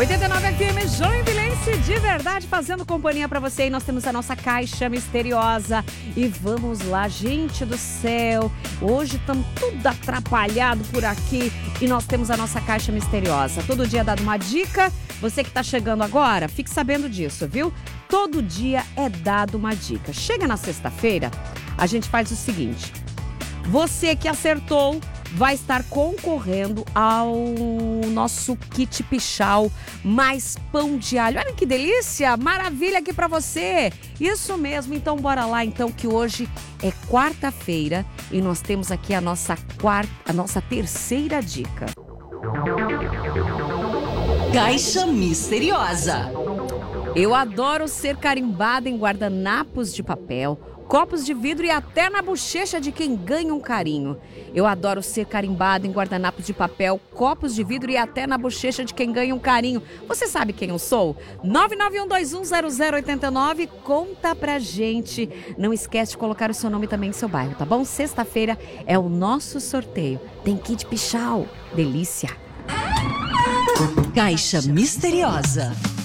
89 FM Joinvilense, de verdade, fazendo companhia pra você. E nós temos a nossa caixa misteriosa. E vamos lá, gente do céu. Hoje estamos tudo atrapalhado por aqui. E nós temos a nossa caixa misteriosa. Todo dia dado uma dica. Você que tá chegando agora, fique sabendo disso, viu? Todo dia é dado uma dica. Chega na sexta-feira, a gente faz o seguinte. Você que acertou vai estar concorrendo ao nosso kit Pichau mais pão de alho. Olha que delícia, maravilha aqui pra você. Isso mesmo, então bora lá então, que hoje é quarta-feira e nós temos aqui a nossa terceira dica. Caixa Misteriosa. Eu adoro ser carimbada em guardanapos de papel, copos de vidro e até na bochecha de quem ganha um carinho. Eu adoro ser carimbada em guardanapos de papel, copos de vidro e até na bochecha de quem ganha um carinho. Você sabe quem eu sou? 991210089, conta pra gente. Não esquece de colocar o seu nome também em seu bairro, tá bom? Sexta-feira é o nosso sorteio. Tem kit Pichau. Delícia! Caixa Misteriosa.